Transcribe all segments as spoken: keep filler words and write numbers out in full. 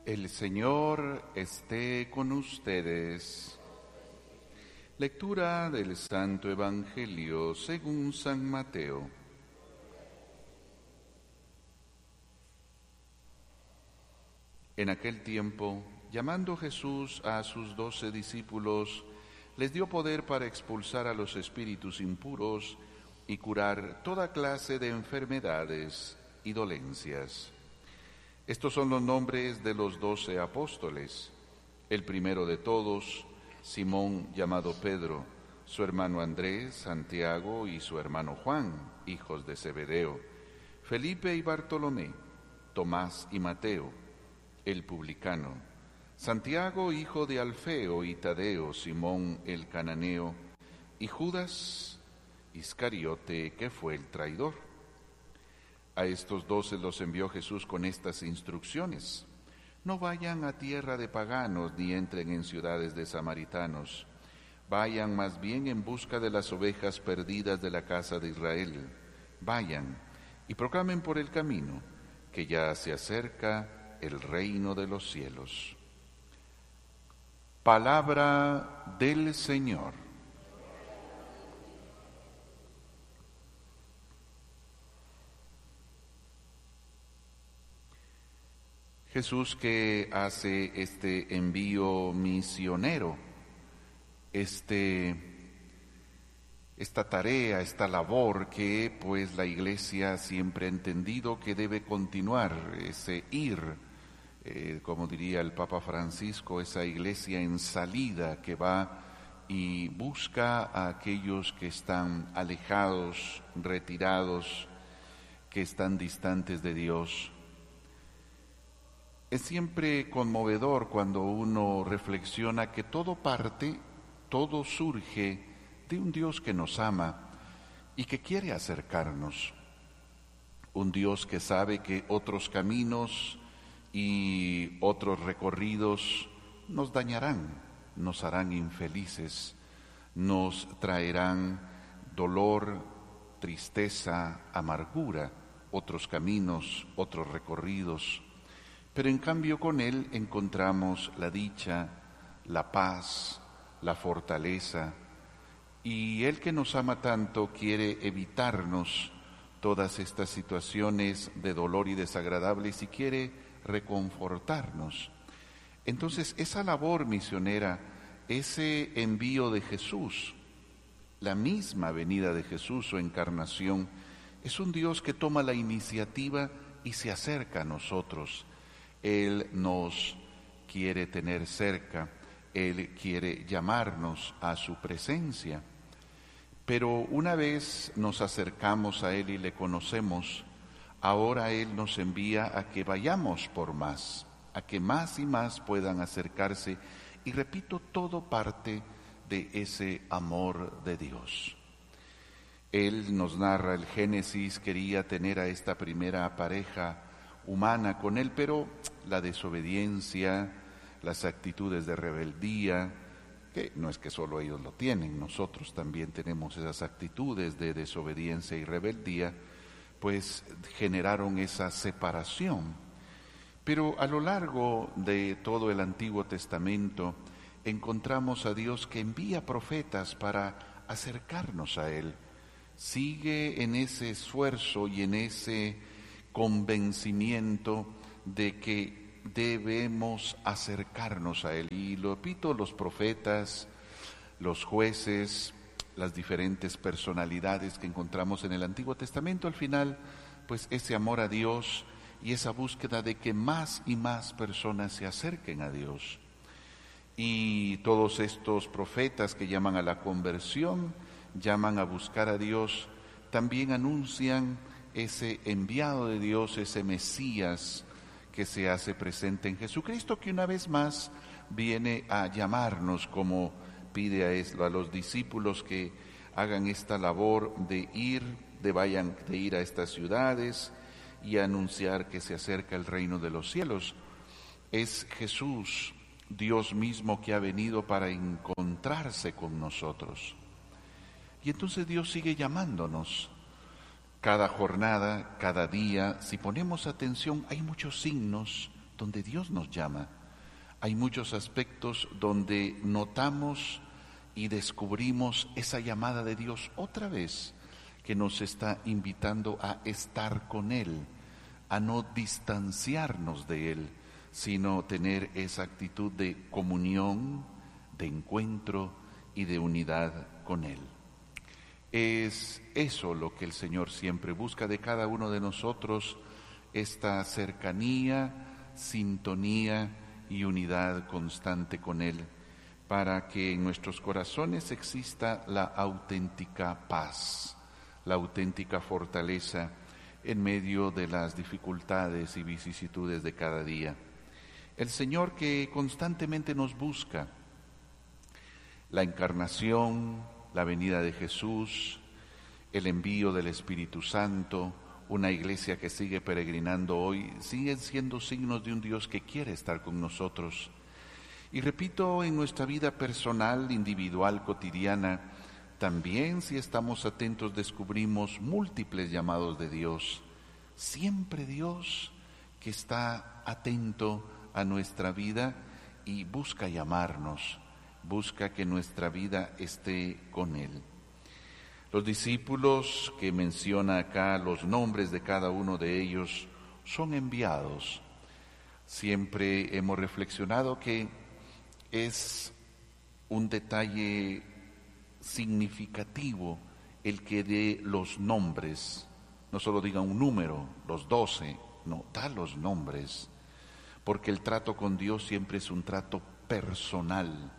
El Señor esté con ustedes. Lectura del Santo Evangelio según San Mateo. En aquel tiempo, llamando Jesús a sus doce discípulos, les dio poder para expulsar a los espíritus impuros y curar toda clase de enfermedades y dolencias. Estos son los nombres de los doce apóstoles. El primero de todos, Simón llamado Pedro, su hermano Andrés, Santiago y su hermano Juan, hijos de Zebedeo, Felipe y Bartolomé, Tomás y Mateo, el publicano, Santiago hijo de Alfeo y Tadeo, Simón el cananeo, y Judas Iscariote, que fue el traidor. A estos doce los envió Jesús con estas instrucciones: no vayan a tierra de paganos ni entren en ciudades de samaritanos. Vayan más bien en busca de las ovejas perdidas de la casa de Israel. Vayan y proclamen por el camino que ya se acerca el reino de los cielos. Palabra del Señor. Jesús, que hace este envío misionero, este, esta tarea, esta labor que pues la Iglesia siempre ha entendido que debe continuar, ese ir, eh, como diría el Papa Francisco, esa Iglesia en salida que va y busca a aquellos que están alejados, retirados, que están distantes de Dios. Es siempre conmovedor cuando uno reflexiona que todo parte, todo surge de un Dios que nos ama y que quiere acercarnos. Un Dios que sabe que otros caminos y otros recorridos nos dañarán, nos harán infelices, nos traerán dolor, tristeza, amargura, otros caminos, otros recorridos. Pero en cambio con Él encontramos la dicha, la paz, la fortaleza, y Él que nos ama tanto quiere evitarnos todas estas situaciones de dolor y desagradables y quiere reconfortarnos. Entonces esa labor misionera, ese envío de Jesús, la misma venida de Jesús, su encarnación, es un Dios que toma la iniciativa y se acerca a nosotros. Él nos quiere tener cerca, Él quiere llamarnos a su presencia. Pero una vez nos acercamos a Él y le conocemos, ahora Él nos envía a que vayamos por más, a que más y más puedan acercarse. Y repito, todo parte de ese amor de Dios. Él nos narra el Génesis, quería tener a esta primera pareja humana con Él, pero la desobediencia, las actitudes de rebeldía, que no es que solo ellos lo tienen, nosotros también tenemos esas actitudes de desobediencia y rebeldía, pues generaron esa separación. Pero a lo largo de todo el Antiguo Testamento encontramos a Dios que envía profetas para acercarnos a Él. Sigue en ese esfuerzo y en ese convencimiento de que debemos acercarnos a Él. Y lo repito, los profetas, los jueces, las diferentes personalidades que encontramos en el Antiguo Testamento, al final, pues ese amor a Dios y esa búsqueda de que más y más personas se acerquen a Dios. Y todos estos profetas que llaman a la conversión, llaman a buscar a Dios, también anuncian ese enviado de Dios, ese Mesías que se hace presente en Jesucristo, que una vez más viene a llamarnos, como pide a, eso, a los discípulos que hagan esta labor de ir, de vayan, de ir a estas ciudades y anunciar que se acerca el reino de los cielos. Es Jesús, Dios mismo, que ha venido para encontrarse con nosotros. Y entonces Dios sigue llamándonos. Cada jornada, cada día, si ponemos atención, hay muchos signos donde Dios nos llama. Hay muchos aspectos donde notamos y descubrimos esa llamada de Dios otra vez, que nos está invitando a estar con Él, a no distanciarnos de Él, sino tener esa actitud de comunión, de encuentro y de unidad con Él. Es eso lo que el Señor siempre busca de cada uno de nosotros, esta cercanía, sintonía y unidad constante con Él, para que en nuestros corazones exista la auténtica paz, la auténtica fortaleza en medio de las dificultades y vicisitudes de cada día. El Señor que constantemente nos busca, la encarnación, la venida de Jesús, el envío del Espíritu Santo, una iglesia que sigue peregrinando hoy, siguen siendo signos de un Dios que quiere estar con nosotros. Y repito, en nuestra vida personal, individual, cotidiana, también si estamos atentos descubrimos múltiples llamados de Dios. Siempre Dios que está atento a nuestra vida y busca llamarnos, busca que nuestra vida esté con Él. Los discípulos que menciona acá, los nombres de cada uno de ellos, son enviados. Siempre hemos reflexionado que es un detalle significativo el que dé los nombres, no solo diga un número, los doce, no, da los nombres, porque el trato con Dios siempre es un trato personal.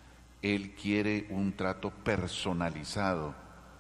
Él quiere un trato personalizado,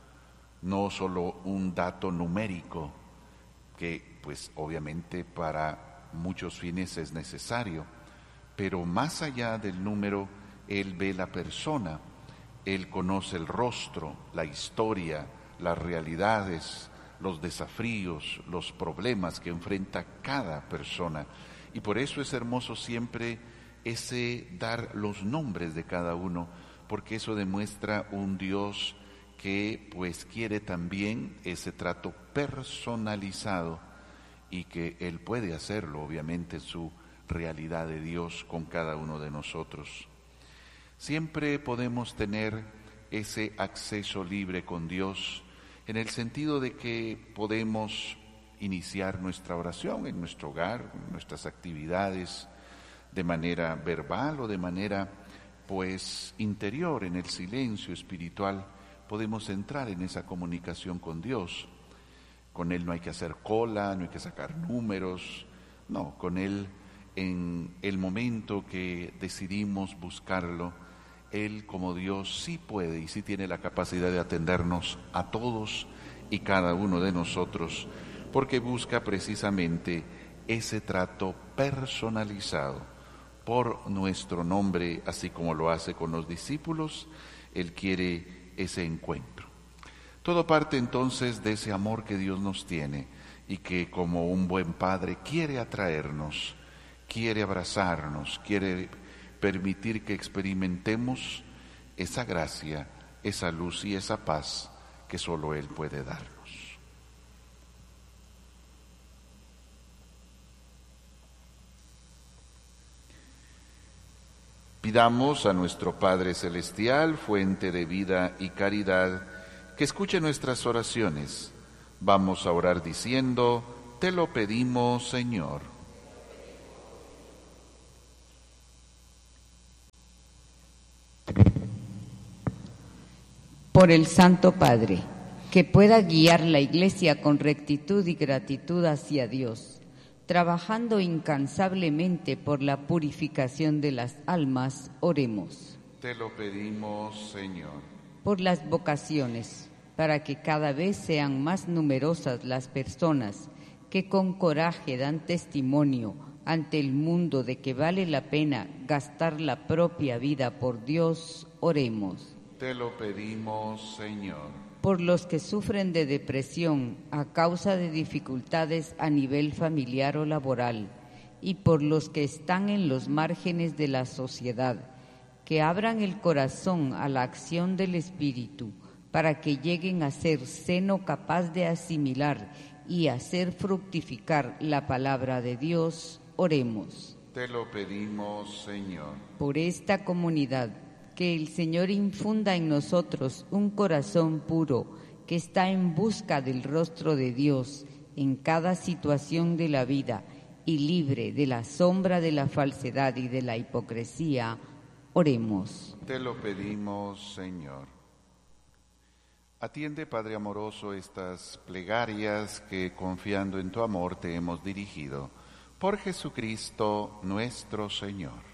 no solo un dato numérico, que pues obviamente para muchos fines es necesario, pero más allá del número, Él ve la persona, Él conoce el rostro, la historia, las realidades, los desafíos, los problemas que enfrenta cada persona. Y por eso es hermoso siempre ese dar los nombres de cada uno, porque eso demuestra un Dios que pues quiere también ese trato personalizado y que Él puede hacerlo, obviamente, su realidad de Dios con cada uno de nosotros. Siempre podemos tener ese acceso libre con Dios, en el sentido de que podemos iniciar nuestra oración en nuestro hogar, en nuestras actividades, de manera verbal o de manera pues interior, en el silencio espiritual, podemos entrar en esa comunicación con Dios. Con Él no hay que hacer cola, no hay que sacar números, no, con Él en el momento que decidimos buscarlo, Él como Dios sí puede y sí tiene la capacidad de atendernos a todos y cada uno de nosotros, porque busca precisamente ese trato personalizado por nuestro nombre, así como lo hace con los discípulos. Él quiere ese encuentro. Todo parte entonces de ese amor que Dios nos tiene y que como un buen padre quiere atraernos, quiere abrazarnos, quiere permitir que experimentemos esa gracia, esa luz y esa paz que solo Él puede darnos. Pidamos a nuestro Padre Celestial, fuente de vida y caridad, que escuche nuestras oraciones. Vamos a orar diciendo: te lo pedimos, Señor. Por el Santo Padre, que pueda guiar la Iglesia con rectitud y gratitud hacia Dios, trabajando incansablemente por la purificación de las almas, oremos. Te lo pedimos, Señor. Por las vocaciones, para que cada vez sean más numerosas las personas que con coraje dan testimonio ante el mundo de que vale la pena gastar la propia vida por Dios, oremos. Te lo pedimos, Señor. Por los que sufren de depresión a causa de dificultades a nivel familiar o laboral, y por los que están en los márgenes de la sociedad, que abran el corazón a la acción del Espíritu, para que lleguen a ser seno capaz de asimilar y hacer fructificar la palabra de Dios, oremos. Te lo pedimos, Señor. Por esta comunidad, que el Señor infunda en nosotros un corazón puro que está en busca del rostro de Dios en cada situación de la vida y libre de la sombra de la falsedad y de la hipocresía. Oremos. Te lo pedimos, Señor. Atiende, Padre amoroso, estas plegarias que, confiando en tu amor, te hemos dirigido. Por Jesucristo nuestro Señor.